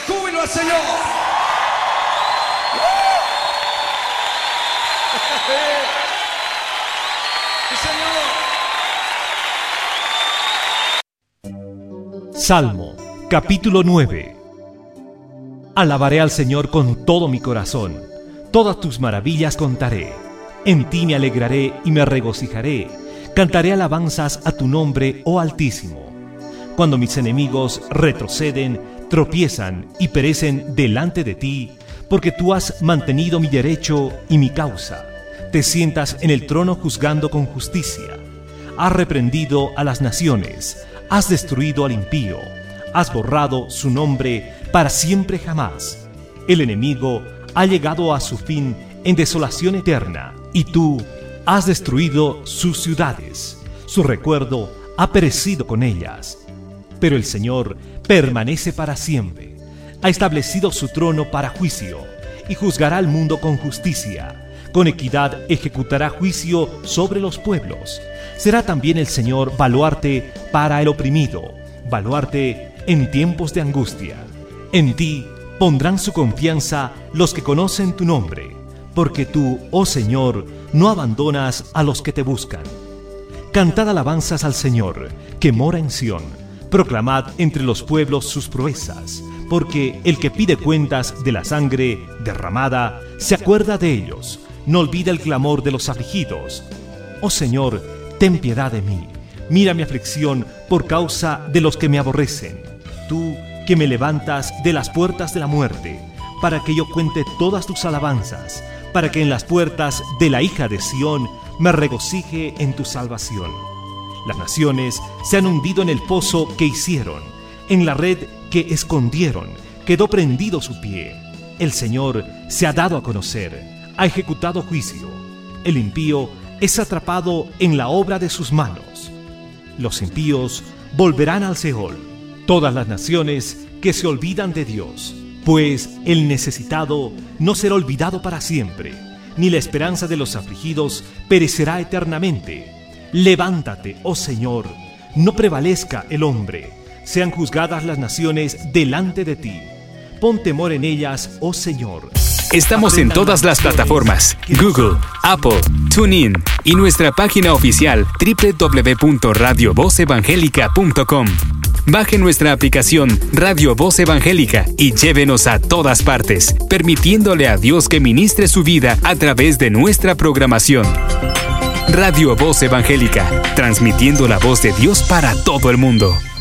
júbilo al Señor. Salmo, capítulo 9. Alabaré al Señor con todo mi corazón, todas tus maravillas contaré. En ti me alegraré y me regocijaré, cantaré alabanzas a tu nombre, oh Altísimo. Cuando mis enemigos retroceden, tropiezan y perecen delante de ti, porque tú has mantenido mi derecho y mi causa. Te sientas en el trono juzgando con justicia. Has reprendido a las naciones, has destruido al impío, has borrado su nombre para siempre jamás. El enemigo ha llegado a su fin en desolación eterna, y tú has destruido sus ciudades. Su recuerdo ha perecido con ellas. Pero el Señor permanece para siempre. Ha establecido su trono para juicio, y juzgará al mundo con justicia. Con equidad ejecutará juicio sobre los pueblos. Será también el Señor baluarte para el oprimido, baluarte en tiempos de angustia. En ti pondrán su confianza los que conocen tu nombre, porque tú, oh Señor, no abandonas a los que te buscan. Cantad alabanzas al Señor, que mora en Sión. Proclamad entre los pueblos sus proezas, porque el que pide cuentas de la sangre derramada se acuerda de ellos. No olvida el clamor de los afligidos. Oh Señor, ten piedad de mí. Mira mi aflicción por causa de los que me aborrecen. Tú que me levantas de las puertas de la muerte, para que yo cuente todas tus alabanzas, para que en las puertas de la hija de Sión me regocije en tu salvación. Las naciones se han hundido en el pozo que hicieron, en la red que escondieron, quedó prendido su pie. El Señor se ha dado a conocer, ha ejecutado juicio. El impío es atrapado en la obra de sus manos. Los impíos volverán al Seol, todas las naciones que se olvidan de Dios, pues el necesitado no será olvidado para siempre, ni la esperanza de los afligidos perecerá eternamente. Levántate, oh Señor, no prevalezca el hombre, sean juzgadas las naciones delante de ti. Pon temor en ellas, oh Señor. Estamos en todas las plataformas: Google, Apple, TuneIn y nuestra página oficial www.radiovozevangelica.com. Baje nuestra aplicación Radio Voz Evangélica y llévenos a todas partes, permitiéndole a Dios que ministre su vida a través de nuestra programación. Radio Voz Evangélica, transmitiendo la voz de Dios para todo el mundo.